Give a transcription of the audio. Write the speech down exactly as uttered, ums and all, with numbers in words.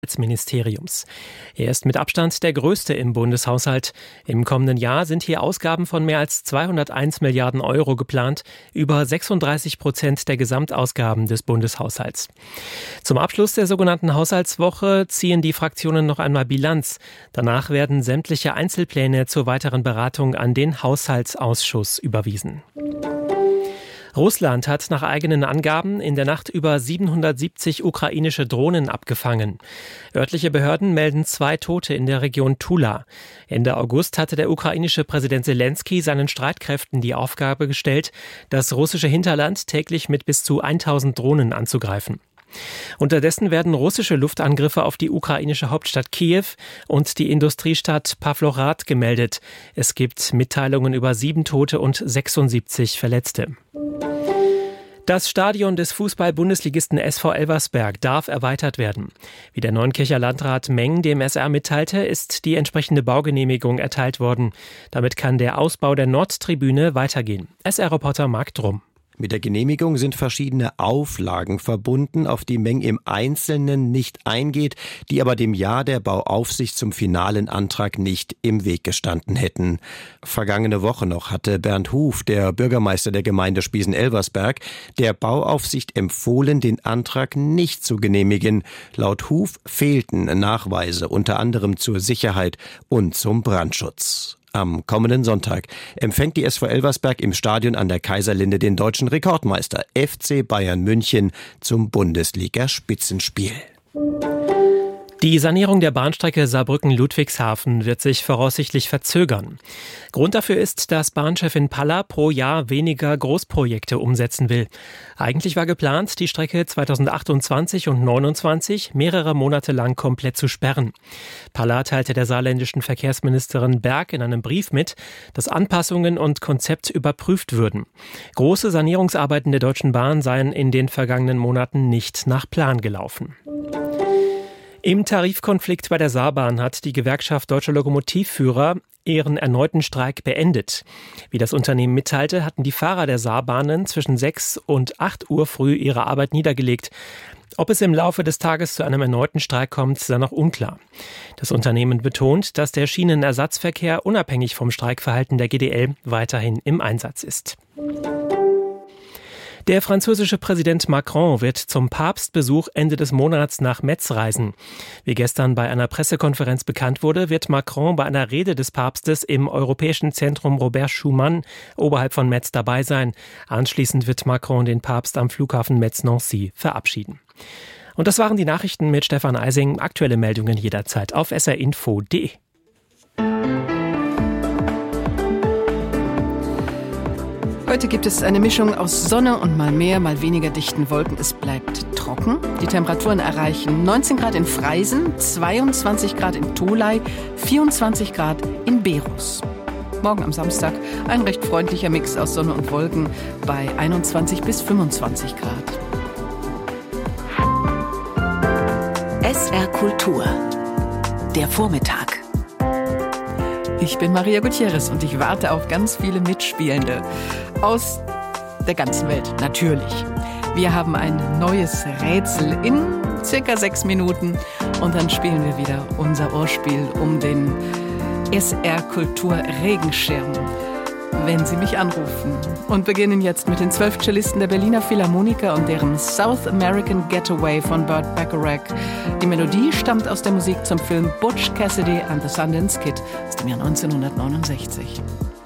Ministeriums. Er ist mit Abstand der größte im Bundeshaushalt. Im kommenden Jahr sind hier Ausgaben von mehr als zweihunderteins Milliarden Euro geplant, über sechsunddreißig Prozent der Gesamtausgaben des Bundeshaushalts. Zum Abschluss der sogenannten Haushaltswoche ziehen die Fraktionen noch einmal Bilanz. Danach werden sämtliche Einzelpläne zur weiteren Beratung an den Haushaltsausschuss überwiesen. Russland hat nach eigenen Angaben in der Nacht über siebenhundertsiebzig ukrainische Drohnen abgefangen. Örtliche Behörden melden zwei Tote in der Region Tula. Ende August hatte der ukrainische Präsident Selenskyj seinen Streitkräften die Aufgabe gestellt, das russische Hinterland täglich mit bis zu tausend Drohnen anzugreifen. Unterdessen werden russische Luftangriffe auf die ukrainische Hauptstadt Kiew und die Industriestadt Pawlowrad gemeldet. Es gibt Mitteilungen über sieben Tote und sechsundsiebzig Verletzte. Das Stadion des Fußball-Bundesligisten S V Elversberg darf erweitert werden. Wie der Neunkircher Landrat Meng dem S R mitteilte, ist die entsprechende Baugenehmigung erteilt worden. Damit kann der Ausbau der Nordtribüne weitergehen. S R-Reporter Marc Drum. Mit der Genehmigung sind verschiedene Auflagen verbunden, auf die Meng im Einzelnen nicht eingeht, die aber dem Ja der Bauaufsicht zum finalen Antrag nicht im Weg gestanden hätten. Vergangene Woche noch hatte Bernd Huf, der Bürgermeister der Gemeinde Spiesen-Elversberg, der Bauaufsicht empfohlen, den Antrag nicht zu genehmigen. Laut Huf fehlten Nachweise, unter anderem zur Sicherheit und zum Brandschutz. Am kommenden Sonntag empfängt die S V Elversberg im Stadion an der Kaiserlinde den deutschen Rekordmeister F C Bayern München zum Bundesliga-Spitzenspiel. Die Sanierung der Bahnstrecke Saarbrücken-Ludwigshafen wird sich voraussichtlich verzögern. Grund dafür ist, dass Bahnchefin Palla pro Jahr weniger Großprojekte umsetzen will. Eigentlich war geplant, die Strecke zweitausendachtundzwanzig und neunundzwanzig mehrere Monate lang komplett zu sperren. Palla teilte der saarländischen Verkehrsministerin Berg in einem Brief mit, dass Anpassungen und Konzept überprüft würden. Große Sanierungsarbeiten der Deutschen Bahn seien in den vergangenen Monaten nicht nach Plan gelaufen. Im Tarifkonflikt bei der Saarbahn hat die Gewerkschaft Deutscher Lokomotivführer ihren erneuten Streik beendet. Wie das Unternehmen mitteilte, hatten die Fahrer der Saarbahnen zwischen sechs und acht Uhr früh ihre Arbeit niedergelegt. Ob es im Laufe des Tages zu einem erneuten Streik kommt, sei noch unklar. Das Unternehmen betont, dass der Schienenersatzverkehr unabhängig vom Streikverhalten der G D L weiterhin im Einsatz ist. Der französische Präsident Macron wird zum Papstbesuch Ende des Monats nach Metz reisen. Wie gestern bei einer Pressekonferenz bekannt wurde, wird Macron bei einer Rede des Papstes im Europäischen Zentrum Robert Schuman oberhalb von Metz dabei sein. Anschließend wird Macron den Papst am Flughafen Metz-Nancy verabschieden. Und das waren die Nachrichten mit Stefan Eising. Aktuelle Meldungen jederzeit auf s r info punkt d e. Heute gibt es eine Mischung aus Sonne und mal mehr, mal weniger dichten Wolken. Es bleibt trocken. Die Temperaturen erreichen neunzehn Grad in Freisen, zweiundzwanzig Grad in Tolai, vierundzwanzig Grad in Berus. Morgen am Samstag ein recht freundlicher Mix aus Sonne und Wolken bei einundzwanzig bis fünfundzwanzig Grad. S R Kultur. Der Vormittag. Ich bin Maria Gutierrez und ich warte auf ganz viele Mitspielende aus der ganzen Welt, natürlich. Wir haben ein neues Rätsel in circa sechs Minuten und dann spielen wir wieder unser Ohrspiel um den S R Kultur Regenschirm, wenn Sie mich anrufen. Und beginnen jetzt mit den zwölf Cellisten der Berliner Philharmoniker und deren South American Getaway von Burt Bacharach. Die Melodie stammt aus der Musik zum Film Butch Cassidy and the Sundance Kid aus dem Jahr neunzehnhundertneunundsechzig.